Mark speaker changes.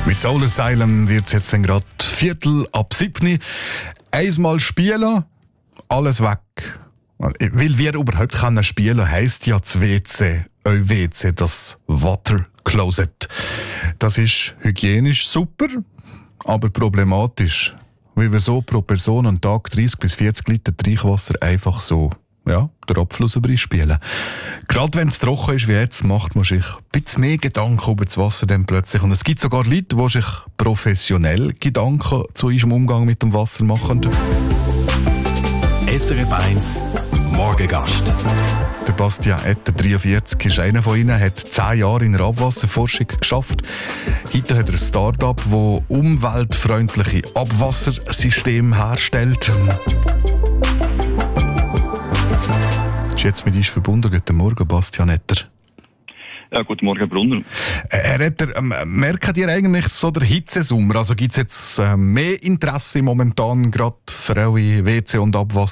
Speaker 1: Mit Soul Asylum wird es jetzt gerade 6:15. Einmal spielen, alles weg. Weil wir überhaupt können spielen, heisst ja das WC, euer WC, das Water Closet. Das ist hygienisch super, aber problematisch. Weil wir so pro Person am Tag 30 bis 40 Liter Trinkwasser einfach so, ja, der Abfluss spielen. Gerade wenn es trocken ist wie jetzt, macht man sich ein bisschen mehr Gedanken über das Wasser dann plötzlich. Und es gibt sogar Leute, die sich professionell Gedanken zu unserem Umgang mit dem Wasser machen.
Speaker 2: SRF 1 Morgengast.
Speaker 1: Der Bastian Etter, 43, ist einer von ihnen, hat 10 Jahre in der Abwasserforschung geschafft. Heute hat er ein Start-up, das umweltfreundliche Abwassersysteme herstellt. Ist jetzt mit uns verbunden. Guten Morgen, Bastian Etter.
Speaker 3: Ja, guten Morgen, Brunner.
Speaker 1: Herr Etter, merkt ihr eigentlich so der Hitzesommer? Also gibt es jetzt mehr Interesse momentan gerade für eure WC und Abwasser?